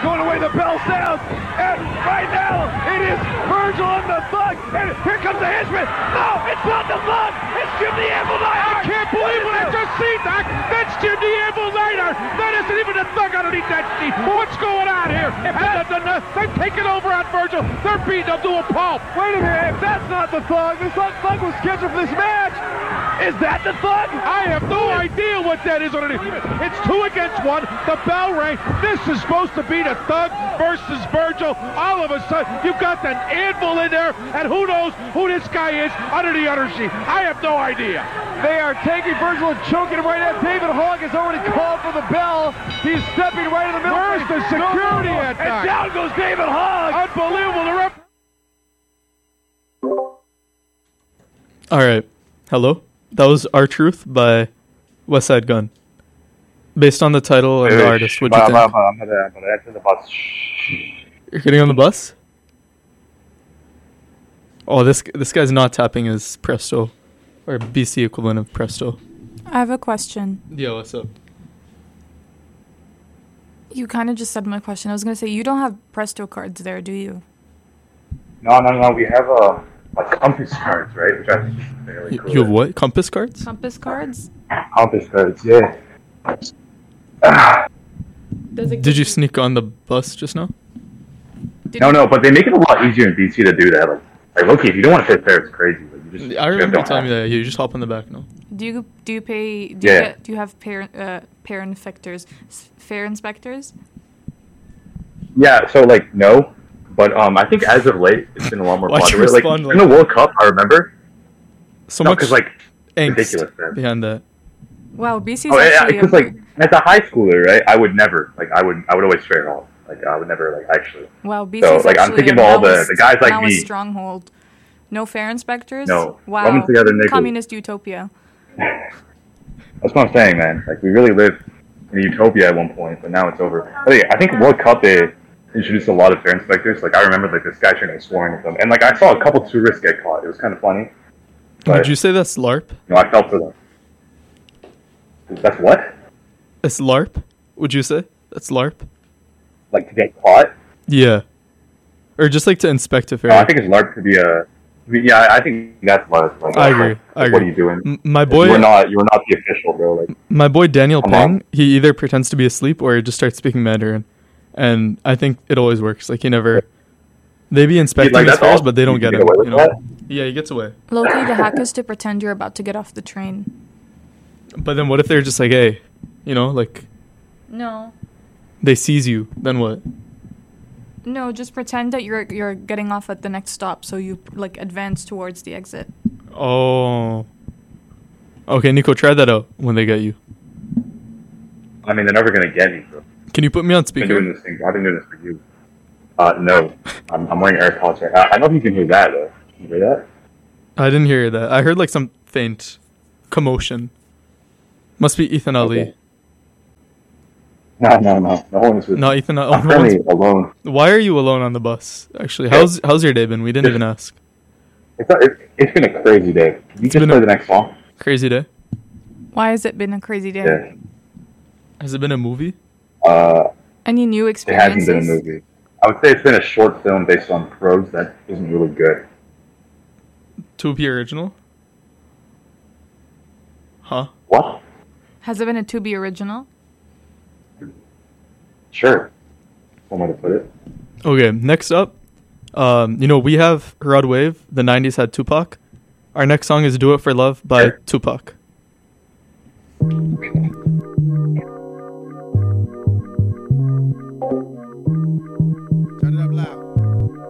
going away. The bell sounds, and right now it is Virgil and the Thug, and here comes the henchman. No, it's not the Thug. It's Jim the Anvil Neidhart. I can't believe what I just seen, Doc. That's Jim the Anvil Neidhart. That isn't even the Thug underneath that seat. What's going on here? They're taking over on Virgil. They're beating him to a pulp. Wait a minute. If that's not the Thug was scheduled for this match. Is that the Thug? I have no idea what that is underneath. It's 2 against 1. The bell rang. This is supposed to be the Thug versus Virgil. All of a sudden, you've got that Anvil in there, and who knows who this guy is under the other sheet. I have no idea. They are taking Virgil and choking him right now. David Hogg has already called for the bell. He's stepping right in the middle. Where's the security at And that? down goes David Hogg. Unbelievable. The ref. All right. Hello. That was Our Truth by West Side Gun. Based on the title and the artist, what'd you think? I'm gonna enter the bus. You're getting on the bus? Oh, this guy's not tapping his Presto. Or BC equivalent of Presto. I have a question. Yeah, what's up? You kind of just said my question. I was going to say, you don't have Presto cards there, do you? No. We have like compass cards, right? Which I think is fairly cool. You have what? Compass cards? Compass cards? Compass cards, yeah. Did you sneak on the bus just now? No, but they make it a lot easier in BC to do that. Like look, if you don't want to sit there, it's crazy. Like, you just, I remember you telling me that. You just hop on the back now. Do you pay? Yeah. Do you have pair inspectors, fare inspectors? Yeah, so like no, but I think as of late it's been a lot more Why'd you popular. Like respond in the World Cup, I remember. So No, much because like angst ridiculous, man. behind that. Wow, BC's Oh, yeah, actually. because like as a high schooler, right? I would never like I would always fare off. Like I would never like actually. Wow, BC's So like I'm actually thinking of all now the guys like now a me. stronghold. No fare inspectors. No. Wow. Women together, niggas. Communist utopia. That's what I'm saying, man. Like we really lived in a utopia at one point, but now it's over. But yeah, I think World Cup they introduced a lot of fare inspectors. Like I remember like this guy trying to swearing at them, and like I saw a couple tourists get caught. It was kind of funny. But, Would you say that's LARP? No, I felt for them. That's what? It's LARP? Would you say? That's LARP? Like to get caught? Yeah. Or just like to inspect a No, fare. I think it's LARP to be a. Yeah, I think that's LARP. Like, I agree. I What are agree. you doing? My You boy, were not the official, bro. Like my boy Daniel Come Peng, on. he either pretends to be asleep or he just starts speaking Mandarin, and I think it always works. Like he never, they be inspecting like, his that's fares, all- but they don't you get get him. away with You know? that? Yeah, he gets away. Loki, the hack is to pretend you're about to get off the train. But then what if they're just like, hey, you know, like No. they seize you? Then what? No, just pretend that you're getting off at the next stop, so you like advance towards the exit. Oh. Okay, Nico, try that out when they get you. I mean, they're never gonna get me, bro. Can you put me on I've been doing speaker? this thing. I've been doing this for you. No, I'm wearing AirPods right now. I don't know if you can hear that though. Can you hear that? I didn't hear that. I heard like some faint commotion. Must be Ethan Ali. Okay. No. No one is with No, Ethan. Oh, I'm no one's- currently alone. Why are you alone on the bus? Actually, how's your day been? We didn't even ask. It's been a crazy day. You just been play a- the next song. Crazy day. Why has it been a crazy day? Yeah. Has it been a movie? Any new It hasn't experiences? been a movie. I would say it's been a short film based on prose that isn't really good. 2P original? Huh? What? Has it been a To Be original? Sure. One way to put it. Okay, next up, you know, we have Rod Wave. The 90s had Tupac. Our next song is Do It For Love by Sure. Tupac.